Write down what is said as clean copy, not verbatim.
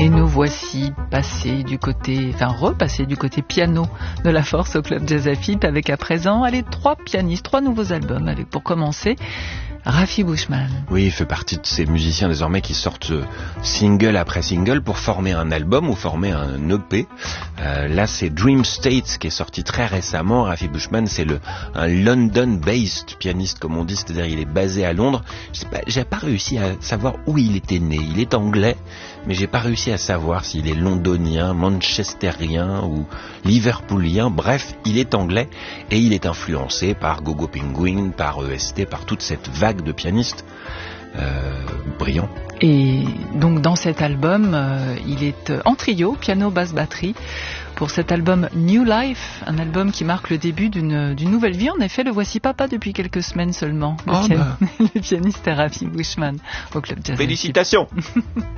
Et nous voici repassés du côté piano de la force au Club Jazz Afip avec à présent, trois nouveaux albums avec pour commencer Rafi Bushman. Oui, il fait partie de ces musiciens désormais qui sortent single après single pour former un album ou former un EP. Là, c'est Dream States qui est sorti très récemment. Rafi Bushman, c'est un London-based pianiste, comme on dit, c'est-à-dire il est basé à Londres. J'ai pas réussi à savoir où il était né. Il est anglais, mais j'ai pas réussi à savoir s'il est londonien, manchesterien ou liverpoolien. Bref, il est anglais et il est influencé par Gogo Penguin, par EST, par toute cette vague de pianistes brillants. Et donc dans cet album, il est en trio, piano, basse, batterie, pour cet album New Life, un album qui marque le début d'une nouvelle vie. En effet, le voici papa depuis quelques semaines seulement. Le pianiste Rafi Bushman au Club Jazz. Félicitations.